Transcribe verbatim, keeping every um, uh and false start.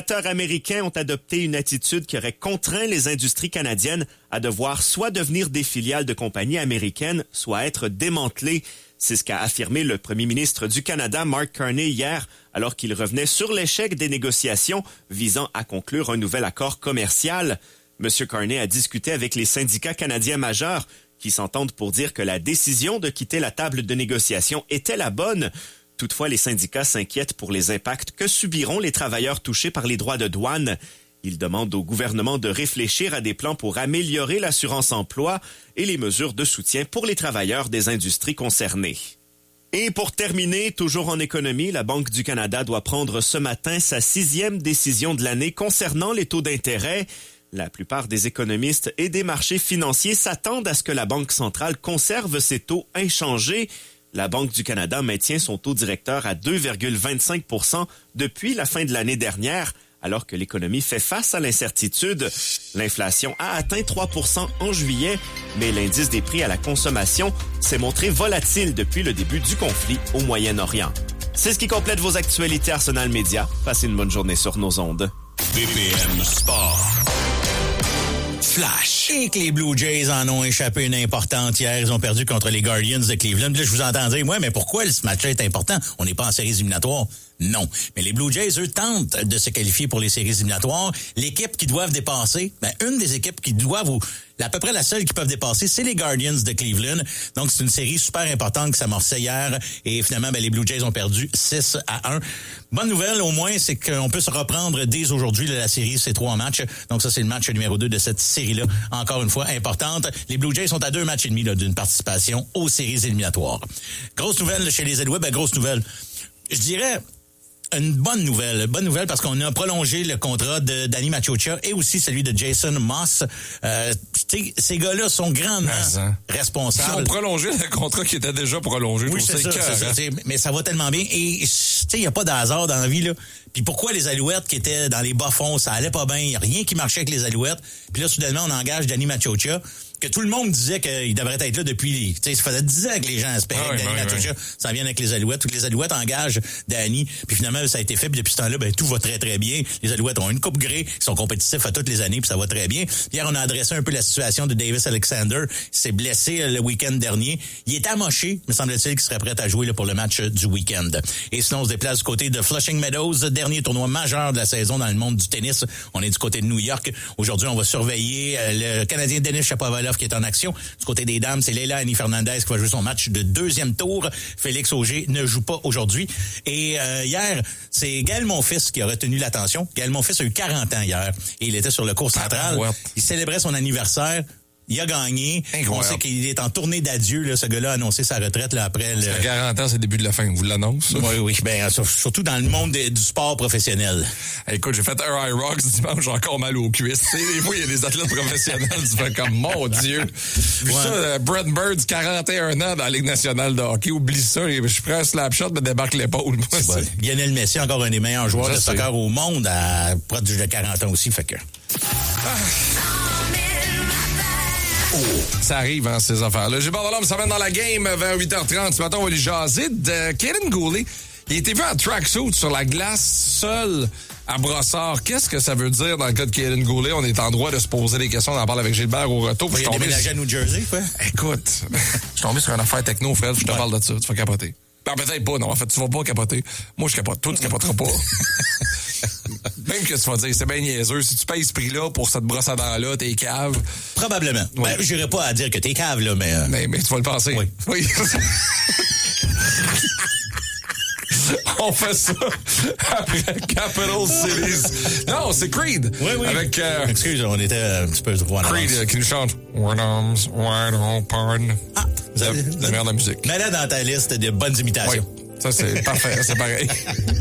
régulateurs américains ont adopté une attitude qui aurait contraint les industries canadiennes à devoir soit devenir des filiales de compagnies américaines, soit être démantelées. C'est ce qu'a affirmé le premier ministre du Canada, Mark Carney, hier, alors qu'il revenait sur l'échec des négociations visant à conclure un nouvel accord commercial. M. Carney a discuté avec les syndicats canadiens majeurs qui s'entendent pour dire que la décision de quitter la table de négociation était la bonne. Toutefois, les syndicats s'inquiètent pour les impacts que subiront les travailleurs touchés par les droits de douane. Ils demandent au gouvernement de réfléchir à des plans pour améliorer l'assurance-emploi et les mesures de soutien pour les travailleurs des industries concernées. Et pour terminer, toujours en économie, la Banque du Canada doit prendre ce matin sa sixième décision de l'année concernant les taux d'intérêt. La plupart des économistes et des marchés financiers s'attendent à ce que la Banque centrale conserve ses taux inchangés. La Banque du Canada maintient son taux directeur à deux virgule vingt-cinq pour cent depuis la fin de l'année dernière, alors que l'économie fait face à l'incertitude. L'inflation a atteint trois pour cent en juillet, mais l'indice des prix à la consommation s'est montré volatile depuis le début du conflit au Moyen-Orient. C'est ce qui complète vos actualités Arsenal Média. Passez une bonne journée sur nos ondes. B P M Sport. Flash. Et que les Blue Jays en ont échappé une importante hier. Ils ont perdu contre les Guardians de Cleveland. Là, je vous entends dire, ouais, mais pourquoi ce match-là est important? On n'est pas en séries éliminatoires. Non. Mais les Blue Jays, eux, tentent de se qualifier pour les séries éliminatoires. L'équipe qui doivent dépasser, ben, une des équipes qui doivent, ou à peu près la seule qui peuvent dépasser, c'est les Guardians de Cleveland. Donc, c'est une série super importante qui s'amorçait hier. Et finalement, ben, les Blue Jays ont perdu six à un. Bonne nouvelle, au moins, c'est qu'on peut se reprendre dès aujourd'hui là, la série, c'est trois matchs. Donc, ça, c'est le match numéro deux de cette série-là. Encore une fois, importante. Les Blue Jays sont à deux matchs et demi là, d'une participation aux séries éliminatoires. Grosse nouvelle là, chez les Alouettes, ben, grosse nouvelle. Je dirais... Une bonne nouvelle, bonne nouvelle parce qu'on a prolongé le contrat de Danny Maciocia et aussi celui de Jason Moss. Euh, ces gars-là sont grandement hein. responsables. Ils ont prolongé le contrat qui était déjà prolongé. Oui, c'est ça, c'est ça, mais ça va tellement bien. Et il n'y a pas de hasard dans la vie, là. Puis pourquoi les Alouettes qui étaient dans les bas-fonds, ça allait pas bien, il n'y a rien qui marchait avec les Alouettes. Puis là, soudainement, on engage Danny Maciocia, que tout le monde disait qu'il devrait être là depuis... Tu sais, ça faisait dix ans que les gens espéraient ah oui, que Danny oui, Maciocia oui. s'en vienne avec les Alouettes. Toutes les Alouettes engagent Danny. Puis finalement, ça a été fait. Puis depuis ce temps-là, ben tout va très, très bien. Les Alouettes ont une coupe gré. Ils sont compétitifs à toutes les années. Puis ça va très bien. Hier, on a adressé un peu la situation de Davis Alexander. Il s'est blessé le week-end dernier. Il est amoché, me semble-t-il, qu'il serait prêt à jouer là, pour le match du week-end. Et sinon, on se déplace du côté de Flushing Meadows. Dernier tournoi majeur de la saison dans le monde du tennis. On est du côté de New York. Aujourd'hui, on va surveiller le Canadien Denis Shapovalov qui est en action. Du côté des dames, c'est Leila Annie Fernandez qui va jouer son match de deuxième tour. Félix Auger ne joue pas aujourd'hui. Et euh, hier, c'est Gaël Monfils qui a retenu l'attention. Gaël Monfils a eu quarante ans hier et il était sur le cours central. Ah, ouais. Il célébrait son anniversaire. Il a gagné. Incroyable. On sait qu'il est en tournée d'adieu. Là, ce gars-là a annoncé sa retraite là, après. Le... À quarante ans, c'est le début de la fin. Vous l'annonce? Oui, oui. Ben, surtout dans le monde de, du sport professionnel. Hey, écoute, j'ai fait un high rock ce dimanche, j'ai encore mal aux cuisses. Des fois, il y a des athlètes professionnels. Tu fais comme, mon Dieu. Vu ouais. ça, euh, Brett Bird, quarante et un ans dans la Ligue nationale de hockey. Oublie ça. Je suis prêt à slap shot, me débarque l'épaule. Bon. Lionel Messi, encore un des meilleurs joueurs ça, de soccer c'est... au monde, à près de quarante ans aussi. Fait que... Ah. Oh, ça arrive, hein, ces affaires-là. J'ai pas de l'homme, ça mène dans la game vers huit heures trente. Ce matin, on va lui jaser de Kaiden Guhle. Il a été vu en tracksuit sur la glace, seul à Brossard. Qu'est-ce que ça veut dire dans le cas de Kaiden Guhle? On est en droit de se poser des questions. On en parle avec Gilbert au retour. Il a déménagé à New Jersey, quoi. Écoute, je suis tombé sur une affaire techno, Fred. Je te ouais. parle de ça. Tu vas capoter. Ben, peut-être pas, non. En fait, tu vas pas capoter. Moi, je capote. Toi, tu capoteras pas. Même que tu vas dire, c'est bien niaiseux. Si tu payes ce prix-là pour cette brosse à dents-là, t'es cave. Probablement. Oui. Ben, j'irai pas à dire que t'es cave, là, mais... Euh... mais... Mais tu vas le penser. Oui. Oui. On fait ça après Capital Cities. Non, c'est Creed. Oui, oui. Avec, euh... Excuse, on était un petit peu droit en Creed euh, qui nous chante Wide Arms, Wide Open. Ah, vous avez... La meilleure de la musique. Mets-la dans ta liste de bonnes imitations. Oui. Ça, c'est parfait. C'est pareil.